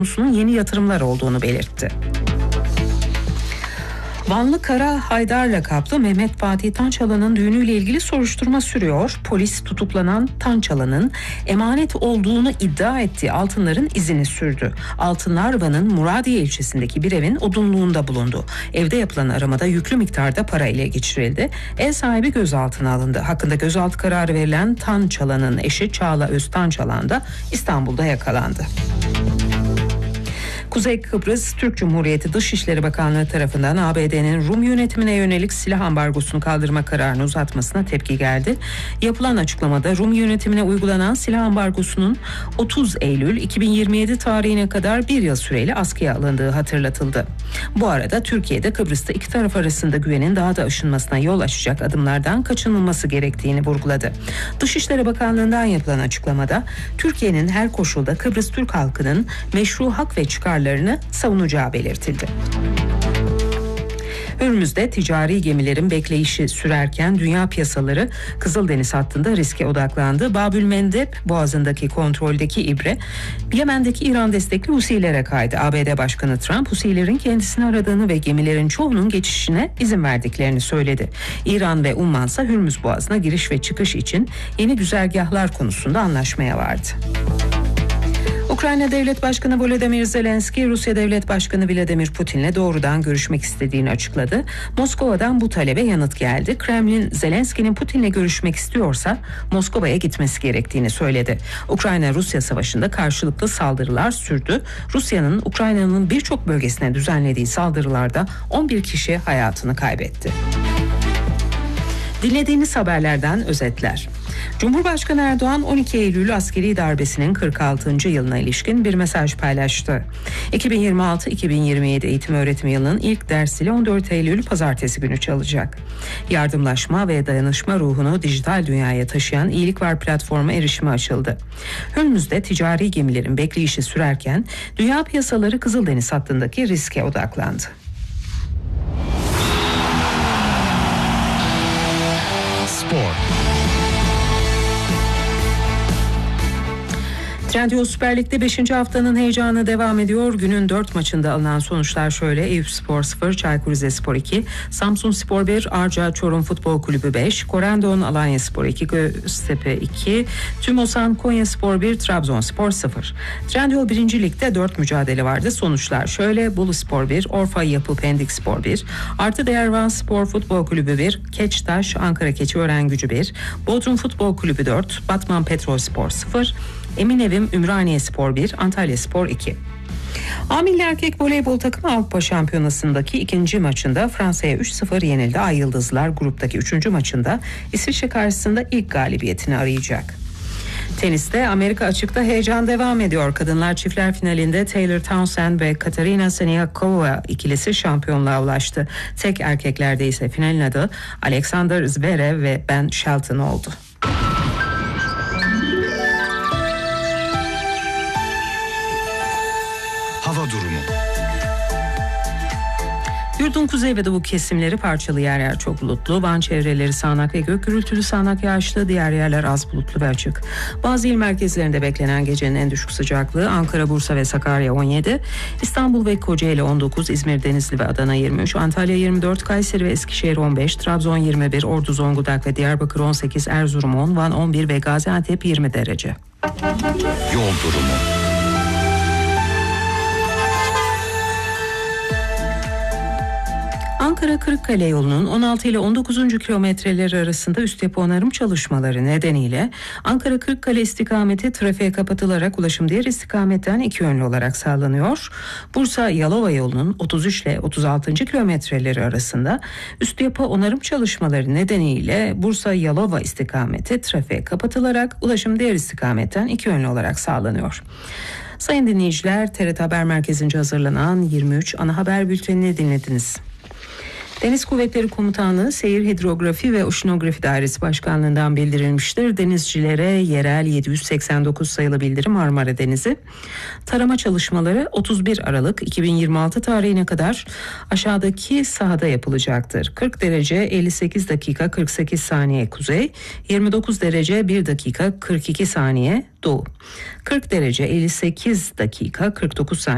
konusunun yeni yatırımlar olduğunu belirtti. Vanlı Kara Haydar lakaplı Mehmet Fatih Tançalan'ın düğünüyle ilgili soruşturma sürüyor. Polis tutuklanan Tançalan'ın emanet olduğunu iddia ettiği altınların izini sürdü. Altınlar Van'ın Muradiye ilçesindeki bir evin odunluğunda bulundu. Evde yapılan aramada yüklü miktarda para ele geçirildi. Ev sahibi gözaltına alındı. Hakkında gözaltı kararı verilen Tançalan'ın eşi Çağla Öztançalan da İstanbul'da yakalandı. Kuzey Kıbrıs Türk Cumhuriyeti Dışişleri Bakanlığı tarafından ABD'nin Rum yönetimine yönelik silah ambargosunu kaldırma kararını uzatmasına tepki geldi. Yapılan açıklamada Rum yönetimine uygulanan silah ambargosunun 30 Eylül 2027 tarihine kadar bir yıl süreyle askıya alındığı hatırlatıldı. Bu arada Türkiye'de Kıbrıs'ta iki taraf arasında güvenin daha da aşınmasına yol açacak adımlardan kaçınılması gerektiğini vurguladı. Dışişleri Bakanlığı'ndan yapılan açıklamada Türkiye'nin her koşulda Kıbrıs Türk halkının meşru hak ve çıkarlarını savunacağı belirtildi. Hürmüz'de ticari gemilerin bekleyişi sürerken dünya piyasaları Kızıldeniz hattında riske odaklandı. Babülmendeb boğazındaki kontroldeki ibre Yemen'deki İran destekli Husilere kaydı. ABD Başkanı Trump Husilerin kendisini aradığını ve gemilerin çoğunun geçişine izin verdiklerini söyledi. İran ve Umman ise Hürmüz boğazına giriş ve çıkış için yeni güzergahlar konusunda anlaşmaya vardı. Ukrayna Devlet Başkanı Volodymyr Zelenski, Rusya Devlet Başkanı Vladimir Putin'le doğrudan görüşmek istediğini açıkladı. Moskova'dan bu talebe yanıt geldi. Kremlin, Zelenski'nin Putin'le görüşmek istiyorsa Moskova'ya gitmesi gerektiğini söyledi. Ukrayna-Rusya savaşında karşılıklı saldırılar sürdü. Rusya'nın Ukrayna'nın birçok bölgesine düzenlediği saldırılarda 11 kişi hayatını kaybetti. Dinlediğiniz haberlerden özetler. Cumhurbaşkanı Erdoğan 12 Eylül askeri darbesinin 46. yılına ilişkin bir mesaj paylaştı. 2026-2027 eğitim öğretim yılının ilk dersiyle 14 Eylül pazartesi günü çalacak. Yardımlaşma ve dayanışma ruhunu dijital dünyaya taşıyan İyilik Var platformu erişime açıldı. Hürmüz'de ticari gemilerin bekleyişi sürerken dünya piyasaları Kızıldeniz hattındaki riske odaklandı. Spor. Trendyol Süper Lig'de 5. haftanın heyecanı devam ediyor. Günün 4 maçında alınan sonuçlar şöyle: Eyüpspor 0, Çaykur Rizespor 2, Samsunspor 1, Arca Çorum Futbol Kulübü 5, Korendon Alanyaspor 2, Göztepe 2, Tümosan Konyaspor 1, Trabzonspor 0. Trendyol 1. Lig'de 4 mücadele vardı. Sonuçlar şöyle: Boluspor 1, Orfa Yapı Pendikspor 1, Artı Değer Van Spor Futbol Kulübü 1, Keçtaş Ankara Keçiören Gücü 1, Bodrum Futbol Kulübü 4, Batman Petrolspor 0, Eminevim Ümraniyespor 1, Antalyaspor 2. A Milli Erkek Voleybol takımı Avrupa Şampiyonası'ndaki ikinci maçında Fransa'ya 3-0 yenildi. Ay Yıldızlar gruptaki 3. maçında İsviçre karşısında ilk galibiyetini arayacak. Teniste Amerika Açık'ta heyecan devam ediyor. Kadınlar çiftler finalinde Taylor Townsend ve Katarina Siniakova ikilisi şampiyonluğa ulaştı. Tek erkeklerde ise finalin adı Alexander Zverev ve Ben Shelton oldu. Hava durumu. Yurdun kuzey ve doğu kesimleri parçalı, yer yer çok bulutlu. Van çevreleri sağanak ve gök gürültülü, sağanak yağışlı, diğer yerler az bulutlu ve açık. Bazı il merkezlerinde beklenen gecenin en düşük sıcaklığı Ankara, Bursa ve Sakarya 17, İstanbul ve Kocaeli 19, İzmir, Denizli ve Adana 23, Antalya 24, Kayseri ve Eskişehir 15, Trabzon 21, Ordu, Zonguldak ve Diyarbakır 18, Erzurum 10, Van 11 ve Gaziantep 20 derece. Yol durumu. Ankara-Kırıkkale yolunun 16 ile 19. kilometreleri arasında üst yapı onarım çalışmaları nedeniyle Ankara-Kırıkkale istikameti trafiğe kapatılarak ulaşım diğer istikametten iki yönlü olarak sağlanıyor. Bursa-Yalova yolunun 33 ile 36. kilometreleri arasında üst yapı onarım çalışmaları nedeniyle Bursa-Yalova istikameti trafiğe kapatılarak ulaşım diğer istikametten iki yönlü olarak sağlanıyor. Sayın dinleyiciler, TRT Haber Merkezi'nce hazırlanan 23 ana haber bültenini dinlediniz. Deniz Kuvvetleri Komutanlığı Seyir Hidrografi ve Oşinografi Dairesi Başkanlığı'ndan bildirilmiştir. Denizcilere yerel 789 sayılı bildirim Marmara Denizi. Tarama çalışmaları 31 Aralık 2026 tarihine kadar aşağıdaki sahada yapılacaktır. 40 derece 58 dakika 48 saniye kuzey, 29 derece 1 dakika 42 saniye doğu, 40 derece 58 dakika 49 saniye